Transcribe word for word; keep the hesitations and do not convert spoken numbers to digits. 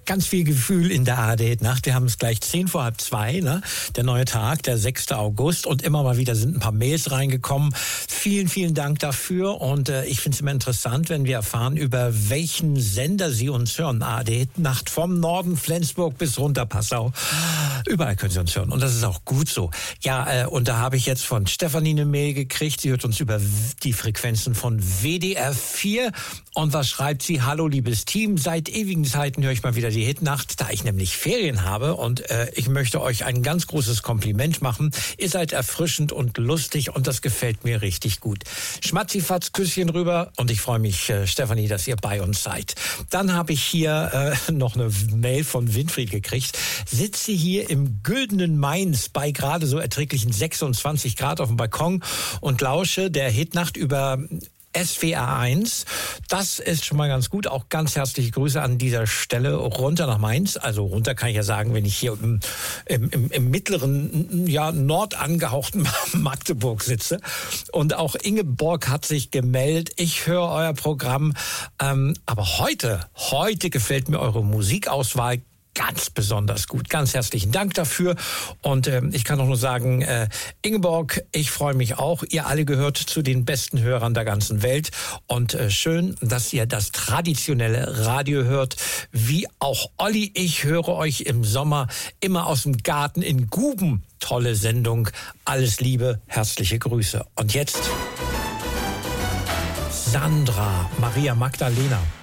ganz viel Gefühl in der A R D-Nacht. Wir haben es gleich zehn vor halb zwei, ne? Der neue Tag, der sechster August. Und immer mal wieder sind ein paar Mails reingekommen. Vielen, vielen Dank dafür. Und äh, ich finde es immer interessant, wenn wir erfahren, über welchen Sender Sie uns hören. A R D-Nacht vom Norden Flensburg bis runter Passau. Überall können Sie uns hören. Und das ist auch gut so. Ja, äh, und da habe ich jetzt von Stefanie eine Mail gekriegt. Sie hört uns über die Frequenzen von W D R vier. Und was schreibt sie? Hallo, liebes Team. Seit ewigen Zeiten höre ich mal wieder die Hitnacht, da ich nämlich Ferien habe. Und äh, ich möchte euch ein ganz großes Kompliment machen. Ihr seid erfrischend und lustig und das gefällt mir richtig gut. Schmatzifatz, Küsschen rüber. Und ich freue mich, äh, Stefanie, dass ihr bei uns seid. Dann habe ich hier äh, noch eine Mail von Winfried gekriegt. Sitze hier im güldenen Mainz bei gerade so erträglichen sechsundzwanzig Grad auf dem Balkon und lausche der Hitnacht über S W R eins. Das ist schon mal ganz gut. Auch ganz herzliche Grüße an dieser Stelle runter nach Mainz. Also runter kann ich ja sagen, wenn ich hier im, im, im, im mittleren, ja, nordangehauchten Magdeburg sitze. Und auch Ingeborg hat sich gemeldet. Ich höre euer Programm. Ähm, aber heute, heute gefällt mir eure Musikauswahl ganz besonders gut. Ganz herzlichen Dank dafür. Und äh, ich kann auch nur sagen, äh, Ingeborg, ich freue mich auch. Ihr alle gehört zu den besten Hörern der ganzen Welt. Und äh, schön, dass ihr das traditionelle Radio hört. Wie auch Olli, ich höre euch im Sommer immer aus dem Garten in Guben. Tolle Sendung. Alles Liebe, herzliche Grüße. Und jetzt Sandra, Maria Magdalena.